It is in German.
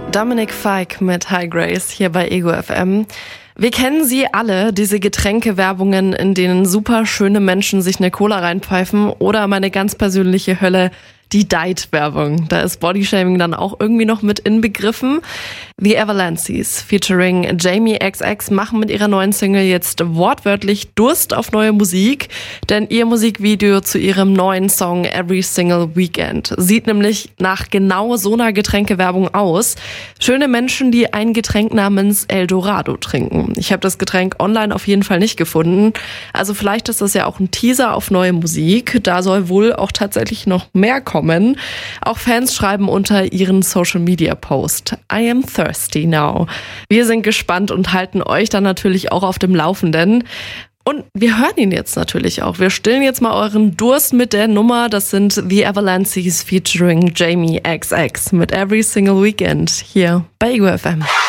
Dominic Fike mit Hi Grace hier bei Ego FM. Wir kennen sie alle, diese Getränkewerbungen, in denen super schöne Menschen sich eine Cola reinpfeifen, oder meine ganz persönliche Hölle, die Diet-Werbung. Da ist Bodyshaming dann auch irgendwie noch mit inbegriffen. The Avalanches featuring Jamie XX machen mit ihrer neuen Single jetzt wortwörtlich Durst auf neue Musik, denn ihr Musikvideo zu ihrem neuen Song Every Single Weekend sieht nämlich nach genau so einer Getränkewerbung aus. Schöne Menschen, die ein Getränk namens Eldorado trinken. Ich habe das Getränk online auf jeden Fall nicht gefunden. Also vielleicht ist das ja auch ein Teaser auf neue Musik. Da soll wohl auch tatsächlich noch mehr kommen. Auch Fans schreiben unter ihren Social-Media-Post: I am thirsty now. Wir sind gespannt und halten euch dann natürlich auch auf dem Laufenden. Und wir hören ihn jetzt natürlich auch. Wir stillen jetzt mal euren Durst mit der Nummer. Das sind The Avalanches featuring Jamie XX mit Every Single Weekend hier bei Ego FM.